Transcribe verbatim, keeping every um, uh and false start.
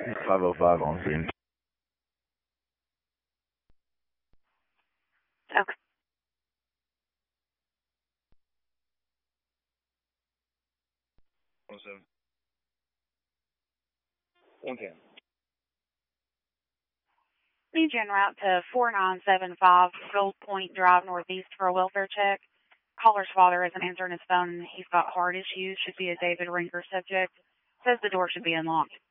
five oh five on scene. Okay. One seven. One ten. Need you en route to four nine seven five Gold Point Drive Northeast for a welfare check. Caller's father isn't answering his phone and he's got heart issues. Should be a David Rinker subject. Says the door should be unlocked.